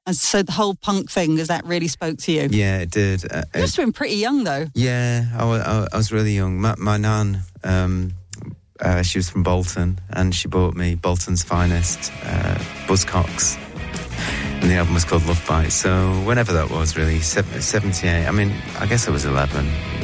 And so the whole punk thing, does that really spoke to you? Yeah, it did. You must have been pretty young, though. Yeah, I was really young. My nan, she was from Bolton, and she bought me Bolton's Finest, Buzzcocks, and the album was called Love Bite. So whenever that was, really, 78. I mean, I guess I was 11.